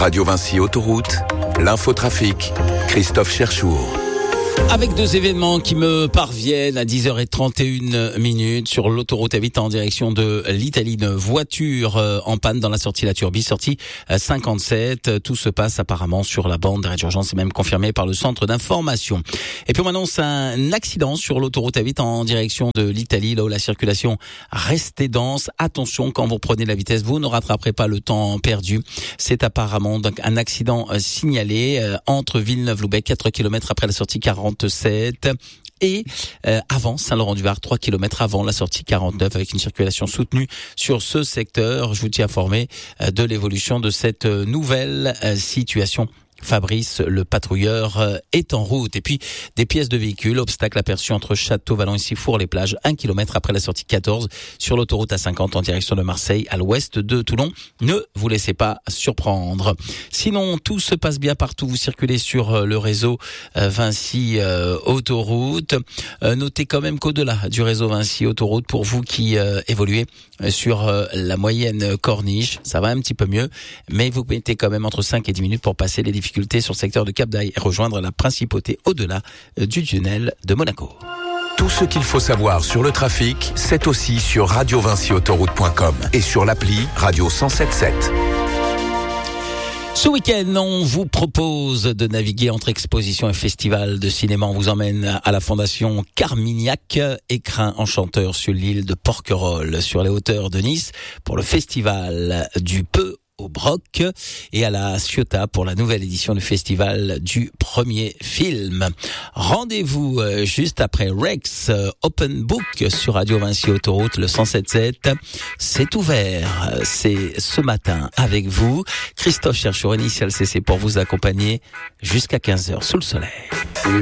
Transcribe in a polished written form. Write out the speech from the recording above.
Radio Vinci Autoroute, l'infotrafic, Christophe Cherchour. Avec deux événements qui me parviennent à 10h31 sur l'autoroute A8 en direction de l'Italie. Une voiture en panne dans la sortie La Turbie, sortie 57. Tout se passe apparemment sur la bande d'arrêt d'urgence, c'est même confirmé par le centre d'information. Et puis on m'annonce un accident sur l'autoroute A8 en direction de l'Italie, là où la circulation restait dense. Attention, quand vous prenez la vitesse, vous ne rattraperez pas le temps perdu. C'est apparemment donc un accident signalé entre Villeneuve-Loubet, 4 km après la sortie 47 et avant Saint-Laurent-du-Var, 3 km avant la sortie 49, avec une circulation soutenue sur ce secteur. Je vous tiens informé de l'évolution de cette nouvelle situation. Fabrice, le patrouilleur, est en route. Et puis, des pièces de véhicules, obstacle aperçu entre Château-Vallon et Sifour-les-Plages, 1 km après la sortie 14, sur l'autoroute A50 en direction de Marseille, à l'ouest de Toulon. Ne vous laissez pas surprendre. Sinon, tout se passe bien partout. Vous circulez sur le réseau Vinci Autoroute. Notez quand même qu'au-delà du réseau Vinci Autoroute, pour vous qui évoluez sur la moyenne corniche, ça va un petit peu mieux, mais vous mettez quand même entre 5 et 10 minutes pour passer les difficultés sur le secteur de Cap d'Aille et rejoindre la principauté au-delà du tunnel de Monaco. Tout ce qu'il faut savoir sur le trafic, c'est aussi sur radiovinciautoroute.com et sur l'appli Radio 107.7. Ce week-end, on vous propose de naviguer entre expositions et festivals de cinéma. On vous emmène à la Fondation Carmignac, écrin enchanteur sur l'île de Porquerolles, sur les hauteurs de Nice, pour le festival du Peu au Broc, et à la Ciotat pour la nouvelle édition du festival du premier film. Rendez-vous juste après Rex Open Book sur Radio Vinci Autoroute, le 107.7. C'est ouvert, c'est ce matin avec vous. Christophe Cherchour, Initial CC, pour vous accompagner jusqu'à 15h sous le soleil.